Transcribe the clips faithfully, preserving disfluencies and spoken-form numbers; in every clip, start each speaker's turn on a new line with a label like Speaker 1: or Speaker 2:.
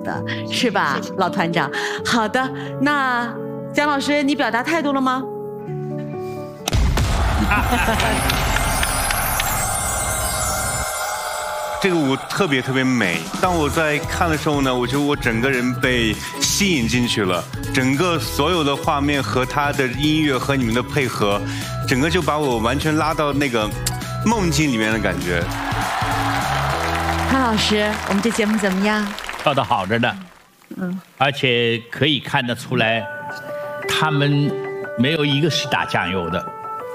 Speaker 1: 的，是吧，谢谢老团长？好的，那姜老师，你表达态度了吗？
Speaker 2: 这个舞特别特别美，当我在看的时候呢，我觉得我整个人被吸引进去了，整个所有的画面和他的音乐和你们的配合，整个就把我完全拉到那个梦境里面的感觉。
Speaker 1: 潘老师，我们这节目怎么样？
Speaker 3: 跳得好着呢，嗯，而且可以看得出来，他们没有一个是打酱油的。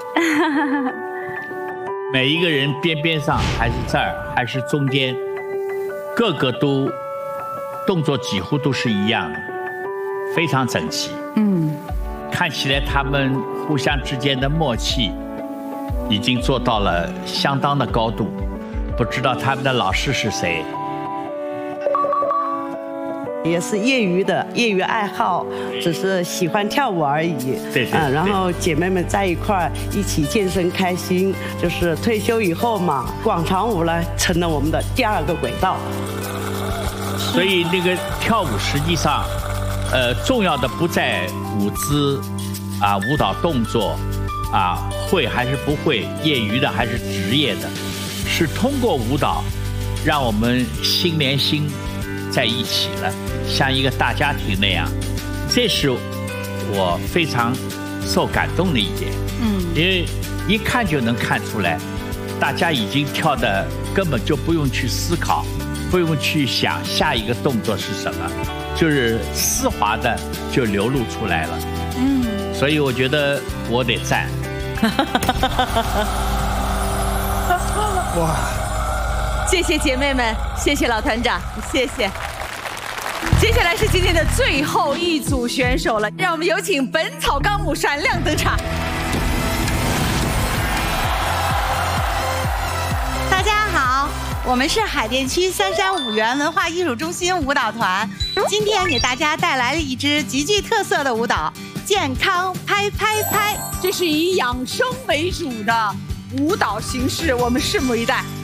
Speaker 3: 每一个人边边上还是这儿还是中间，个个都动作几乎都是一样的，非常整齐。嗯，看起来他们互相之间的默契已经做到了相当的高度。不知道他们的老师是谁？
Speaker 4: 也是业余的业余爱好，只是喜欢跳舞而已。
Speaker 3: 对对。
Speaker 4: 嗯，然后姐妹们在一块儿一起健身开心，就是退休以后嘛，广场舞呢成了我们的第二个轨道。
Speaker 3: 所以那个跳舞实际上，呃，重要的不在舞姿，啊，舞蹈动作，啊，会还是不会，业余的还是职业的，是通过舞蹈，让我们心连心。在一起了，像一个大家庭那样，这是我非常受感动的一点。嗯，因为一看就能看出来，大家已经跳的根本就不用去思考，不用去想下一个动作是什么，就是丝滑的就流露出来了。嗯，所以我觉得我得赞。
Speaker 1: 哇！谢谢姐妹们，谢谢老团长，谢谢。接下来是今天的最后一组选手了，让我们有请《本草纲目》闪亮登场。
Speaker 5: 大家好，我们是海淀区三山五园文化艺术中心舞蹈团，今天给大家带来了一支极具特色的舞蹈——健康拍拍拍。
Speaker 1: 这是以养生为主的舞蹈形式，我们拭目以待。